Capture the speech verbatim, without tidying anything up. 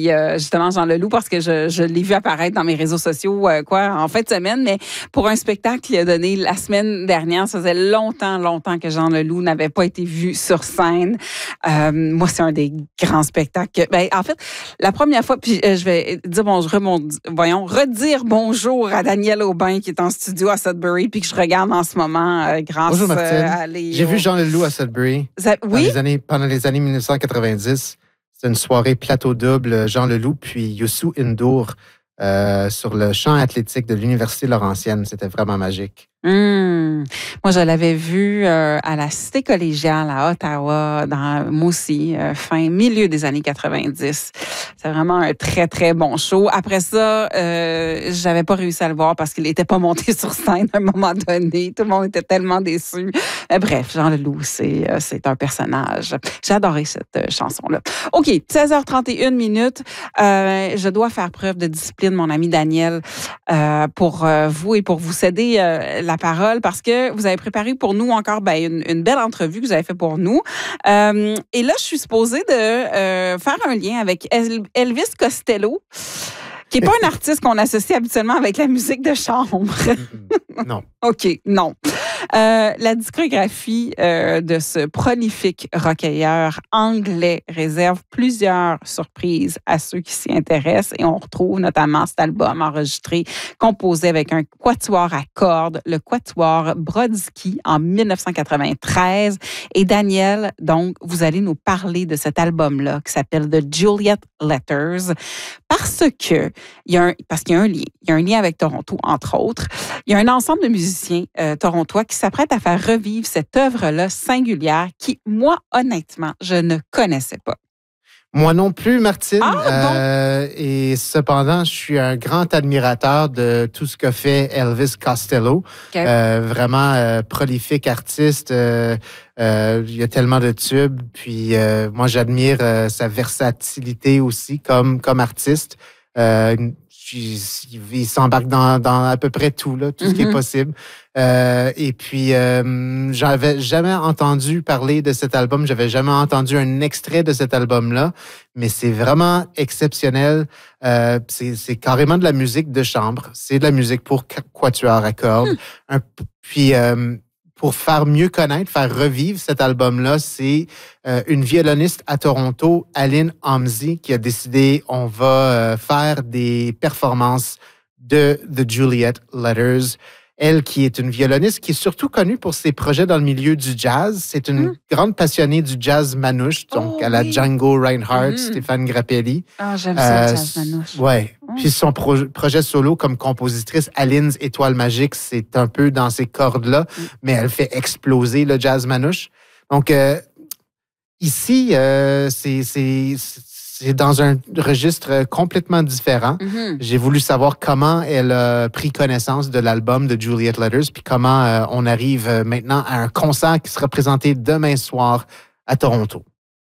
puis euh, justement Jean Leloup, parce que je, je l'ai vu apparaître dans mes réseaux sociaux euh, quoi en fin de semaine, mais pour un spectacle qu'il a donné la semaine dernière, ça faisait longtemps, longtemps que Jean Leloup n'avait pas été vu sur scène. Euh, moi, c'est un des grands spectacles. Que, ben, en fait, la première fois, puis euh, je vais dire bonjour, voyons, redire bonjour à Daniel Aubin qui est en studio à Sudbury, puis que je regarde en ce moment euh, grâce bonjour, Martine. euh, à les... J'ai vu Jean Leloup à Sudbury. Ça, oui? Les années, pendant les années dix-neuf cent quatre-vingt-dix. C'est une soirée plateau double, Jean Leloup puis Youssou N'Dour euh, sur le champ athlétique de l'Université Laurentienne. C'était vraiment magique. Mmh. Moi, je l'avais vu euh, à la Cité collégiale à Ottawa, dans, moi aussi, euh, fin, milieu des années quatre-vingt-dix. C'est vraiment un très, très bon show. Après ça, euh, j'avais pas réussi à le voir parce qu'il n'était pas monté sur scène à un moment donné. Tout le monde était tellement déçu. Mais bref, Jean Leloup, c'est, euh, c'est un personnage. J'ai adoré cette euh, chanson-là. OK, seize heures trente et une minutes. Euh, je dois faire preuve de discipline, mon ami Daniel, euh, pour euh, vous et pour vous céder euh, la parole parce que vous avez préparé pour nous encore ben, une, une belle entrevue que vous avez fait pour nous. Euh, et là, je suis supposée de euh, faire un lien avec Elvis Costello, qui n'est pas un artiste qu'on associe habituellement avec la musique de chambre. Non. OK, non. Euh, la discographie euh, de ce prolifique recueilleur anglais réserve plusieurs surprises à ceux qui s'y intéressent et on retrouve notamment cet album enregistré, composé avec un quatuor à cordes, le quatuor Brodsky en dix-neuf cent quatre-vingt-treize. Et Daniel, donc, vous allez nous parler de cet album-là qui s'appelle The Juliet Letters parce que il y a un, parce qu'il y a un lien, il y a un lien avec Toronto entre autres. Il y a un ensemble de musiciens euh, torontois qui s'apprêtent à faire revivre cette œuvre-là singulière qui, moi, honnêtement, je ne connaissais pas. Moi non plus, Martine. Ah, euh, et cependant, je suis un grand admirateur de tout ce que fait Elvis Costello. Okay. Euh, vraiment euh, prolifique artiste. Euh, euh, il y a tellement de tubes. Puis euh, moi, j'admire euh, sa versatilité aussi comme, comme artiste. Euh, il, il s'embarque dans, dans à peu près tout, là, tout mm-hmm. ce qui est possible. Euh, et puis, euh, j'avais jamais entendu parler de cet album. J'avais jamais entendu un extrait de cet album-là. Mais c'est vraiment exceptionnel. Euh, c'est, c'est carrément de la musique de chambre. C'est de la musique pour quatuor à cordes. Mm. Un, puis, euh, pour faire mieux connaître, faire revivre cet album-là, c'est euh, une violoniste à Toronto, Aline Omzi, qui a décidé on va euh, faire des performances de The Juliet Letters. Elle, qui est une violoniste, qui est surtout connue pour ses projets dans le milieu du jazz. C'est une mmh. grande passionnée du jazz manouche, donc oh, à la oui. Django Reinhardt, mmh. Stéphane Grappelli. Ah, oh, j'aime ça, euh, le jazz manouche. Ouais. Mmh. Puis son pro- projet solo comme compositrice, Aline's Étoile magique, c'est un peu dans ces cordes-là, mmh. mais elle fait exploser le jazz manouche. Donc, euh, ici, euh, c'est... c'est, c'est C'est dans un registre complètement différent. Mm-hmm. J'ai voulu savoir comment elle a pris connaissance de l'album de Juliet Letters, puis comment euh, on arrive maintenant à un concert qui sera présenté demain soir à Toronto.